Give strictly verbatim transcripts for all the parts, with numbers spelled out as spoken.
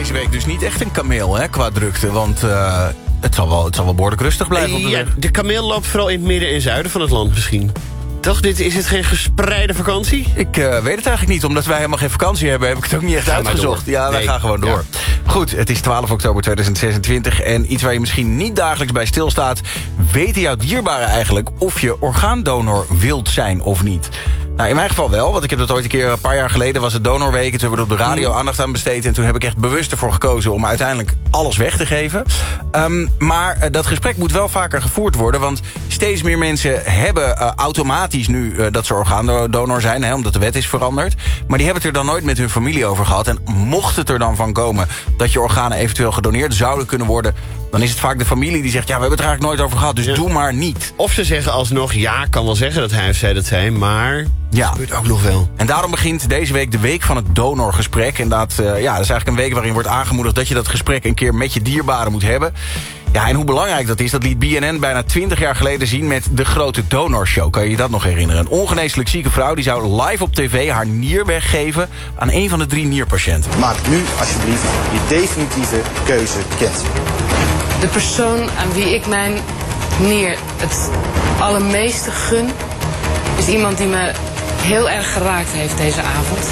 deze week dus niet echt een kameel, hè, qua drukte. Want uh, het, zal wel, het zal wel behoorlijk rustig blijven op de Ja, weg. de kameel loopt vooral in het midden en zuiden van het land misschien. Toch, dit, is het geen gespreide vakantie? Ik uh, weet het eigenlijk niet. Omdat wij helemaal geen vakantie hebben, heb ik het ook niet echt Ga maar uitgezocht. door. Ja, wij Nee. gaan gewoon door. Ja. Goed, het is twaalf oktober tweeduizend zesentwintig. En iets waar je misschien niet dagelijks bij stilstaat. Weten jouw dierbaren eigenlijk of je orgaandonor wilt zijn of niet? Nou, in mijn geval wel, want ik heb dat ooit een keer... een paar jaar geleden was het Donorweek. Toen hebben we er op de radio aandacht aan besteed. En toen heb ik echt bewust ervoor gekozen om uiteindelijk alles weg te geven. Um, maar uh, dat gesprek moet wel vaker gevoerd worden. Want steeds meer mensen hebben uh, automatisch nu uh, dat ze orgaandonor zijn. Hè, omdat de wet is veranderd. Maar die hebben het er dan nooit met hun familie over gehad. En mocht het er dan van komen dat je organen eventueel gedoneerd zouden kunnen worden... dan is het vaak de familie die zegt... ja, we hebben het er eigenlijk nooit over gehad, dus ja. doe maar niet. Of ze zeggen alsnog, ja, kan wel zeggen dat hij of zij dat zijn... maar ja. dat gebeurt ook nog wel. En daarom begint deze week de week van het donorgesprek. En dat, uh, ja, dat is eigenlijk een week waarin wordt aangemoedigd... dat je dat gesprek een keer met je dierbaren moet hebben. Ja, en hoe belangrijk dat is, dat liet B N N bijna twintig jaar geleden zien... met de grote donorshow. Kan je je dat nog herinneren? Een ongeneeslijk zieke vrouw die zou live op tv haar nier weggeven... aan een van de drie nierpatiënten. Maak nu alsjeblieft je definitieve keuze bekend. De persoon aan wie ik mijn nier het allermeeste gun... is iemand die me heel erg geraakt heeft deze avond.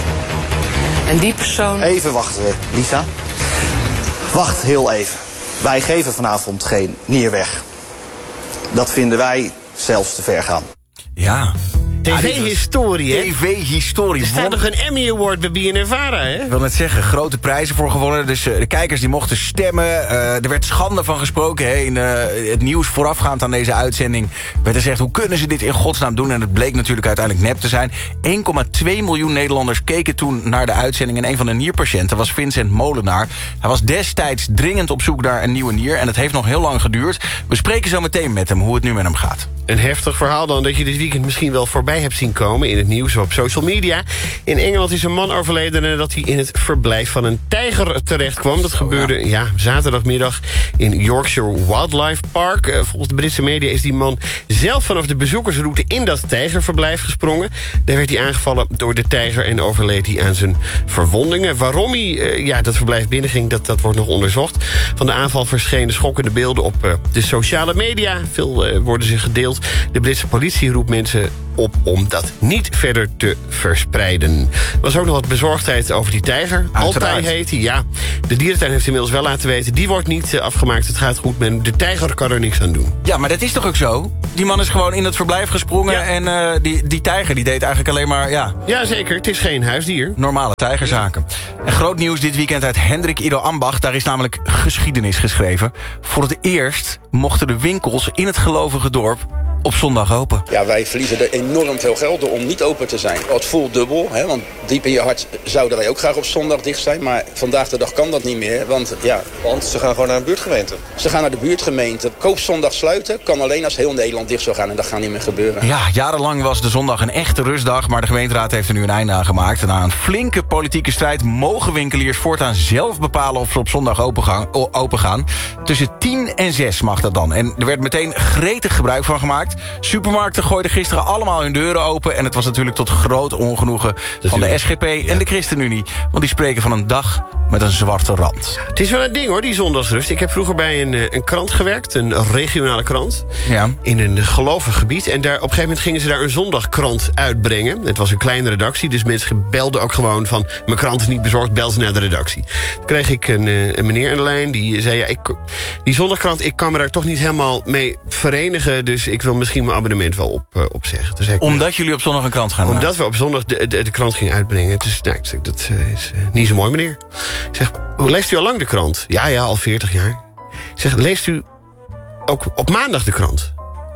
En die persoon... Even wachten, Lisa. Wacht heel even. Wij geven vanavond geen nier weg. Dat vinden wij zelfs te ver gaan. Ja... T V-historie, hè? T V-historie. Er staat nog een Emmy Award bij B N N Vara, hè? Ik wil net zeggen, grote prijzen voor gewonnen. Dus uh, de kijkers die mochten stemmen. Uh, er werd schande van gesproken. Hè, in uh, het nieuws voorafgaand aan deze uitzending werd er gezegd... hoe kunnen ze dit in godsnaam doen? En het bleek natuurlijk uiteindelijk nep te zijn. één komma twee miljoen Nederlanders keken toen naar de uitzending... en een van de nierpatiënten was Vincent Molenaar. Hij was destijds dringend op zoek naar een nieuwe nier... en het heeft nog heel lang geduurd. We spreken zo meteen met hem hoe het nu met hem gaat. Een heftig verhaal dan dat je dit weekend misschien wel voorbij hebt zien komen... in het nieuws of op social media. In Engeland is een man overleden nadat hij in het verblijf van een tijger terecht kwam. Dat gebeurde ja. Ja, zaterdagmiddag in Yorkshire Wildlife Park. Uh, volgens de Britse media is die man zelf vanaf de bezoekersroute... in dat tijgerverblijf gesprongen. Daar werd hij aangevallen door de tijger en overleed hij aan zijn verwondingen. Waarom hij uh, ja, dat verblijf binnenging, dat, dat wordt nog onderzocht. Van de aanval verschenen schokkende beelden op uh, de sociale media. Veel uh, worden ze gedeeld. De Britse politie roept mensen op om dat niet verder te verspreiden. Er was ook nog wat bezorgdheid over die tijger. Altai heet hij, ja. De dierentuin heeft inmiddels wel laten weten... die wordt niet uh, afgemaakt, het gaat goed. Men, de tijger kan er niks aan doen. Ja, maar dat is toch ook zo? Die man is gewoon in het verblijf gesprongen... Ja. en uh, die, die tijger die deed eigenlijk alleen maar... ja. Ja, zeker. Het is geen huisdier. Normale tijgerzaken. En groot nieuws dit weekend uit Hendrik Ido Ambacht. Daar is namelijk geschiedenis geschreven. Voor het eerst mochten de winkels in het gelovige dorp... op zondag open. Ja, wij verliezen er enorm veel geld door om niet open te zijn. Het voelt dubbel, hè, want diep in je hart zouden wij ook graag op zondag dicht zijn. Maar vandaag de dag kan dat niet meer, want ja... Want ze gaan gewoon naar een buurtgemeente. Ze gaan naar de buurtgemeente. Koopzondag sluiten kan alleen als heel Nederland dicht zou gaan. En dat gaat niet meer gebeuren. Ja, jarenlang was de zondag een echte rustdag... maar de gemeenteraad heeft er nu een einde aan gemaakt. En na een flinke politieke strijd mogen winkeliers voortaan zelf bepalen... of ze op zondag open gaan, open gaan. Tussen tien en zes mag dat dan. En er werd meteen gretig gebruik van gemaakt. Supermarkten gooiden gisteren allemaal hun deuren open... en het was natuurlijk tot groot ongenoegen van de S G P en de ChristenUnie. Want die spreken van een dag met een zwarte rand. Het is wel een ding hoor, die zondagsrust. Ik heb vroeger bij een, een krant gewerkt, een regionale krant... Ja. in een gelovig gebied. En daar, op een gegeven moment gingen ze daar een zondagkrant uitbrengen. Het was een kleine redactie, dus mensen belden ook gewoon van... mijn krant is niet bezorgd, bel ze naar de redactie. Toen kreeg ik een, een meneer aan de lijn, die zei... Ja, ik, die zondagkrant, ik kan me daar toch niet helemaal mee verenigen... dus ik wil misschien mijn abonnement wel op, uh, opzeggen. Dus ik, Omdat jullie op zondag een krant gaan Omdat we op zondag de, de, de krant gingen uitbrengen. Dus nou, ik zeg, dat uh, is uh, niet zo mooi, meneer. Ik zeg, hoe leest u al lang de krant? Ja, ja, al veertig jaar. Ik zeg, leest u ook op maandag de krant?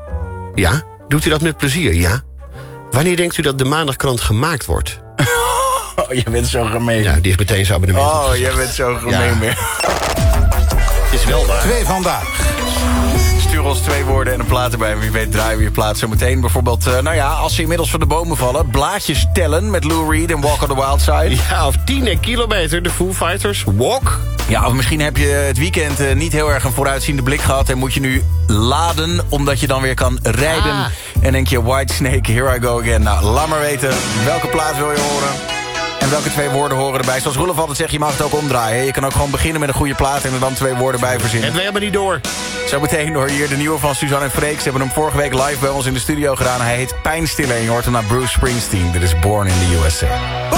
Ja. Doet u dat met plezier? Ja. Wanneer denkt u dat de maandagkrant gemaakt wordt? Oh, je bent zo gemeen. Ja, die is meteen zijn abonnement. Oh, je bent zo gemeen ja. meer. Het is wel waar. Twee vandaag. Stuur ons twee woorden en een plaat erbij. Wie weet draaien we je plaat zo meteen. Bijvoorbeeld, uh, nou ja, als ze inmiddels van de bomen vallen... blaadjes tellen met Lou Reed en Walk on the Wild Side. Ja, of tien kilometer, de Foo Fighters Walk. Ja, of misschien heb je het weekend uh, niet heel erg een vooruitziende blik gehad... en moet je nu laden, omdat je dan weer kan rijden. Ah. En denk je, Whitesnake, here I go again. Nou, laat maar weten, welke plaat wil je horen... En welke twee woorden horen erbij? Zoals Roelof altijd zegt, je mag het ook omdraaien. Hè? Je kan ook gewoon beginnen met een goede plaat en er dan twee woorden bij verzinnen. En we hebben niet door. Zometeen hoor hier de nieuwe van Suzanne en Freek. Ze hebben hem vorige week live bij ons in de studio gedaan. Hij heet Pijnstiller en je hoort hem naar Bruce Springsteen. Dit is Born in the U S A.